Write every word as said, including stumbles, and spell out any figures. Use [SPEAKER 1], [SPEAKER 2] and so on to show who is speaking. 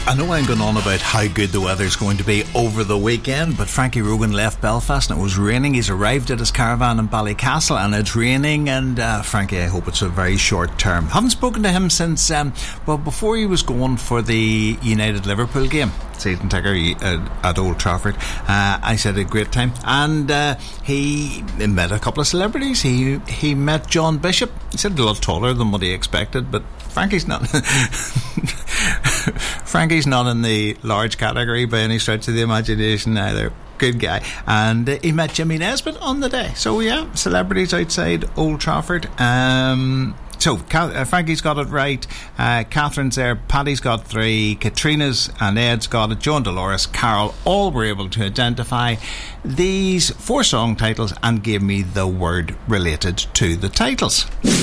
[SPEAKER 1] I know I'm going on about how good the weather's going to be over the weekend, but Frankie Rogan left Belfast and it was raining. He's arrived at his caravan in Ballycastle and it's raining, and uh, Frankie, I hope it's a very short term. Haven't spoken to him since, um, well, before he was going for the United Liverpool game, season ticket uh, at Old Trafford. Uh, I said a great time, and uh, he met a couple of celebrities. He he met John Bishop. He said a lot taller than what he expected, but Frankie's not Frankie's not in the large category by any stretch of the imagination either. Good guy. And uh, he met Jimmy Nesbitt on the day. So yeah, celebrities outside Old Trafford. Um, so uh, Frankie's got it right, uh, Catherine's there, Paddy's got three, Katrina's and Ed's got it, Joan Dolores, Carol, all were able to identify these four song titles and gave me the word related to the titles.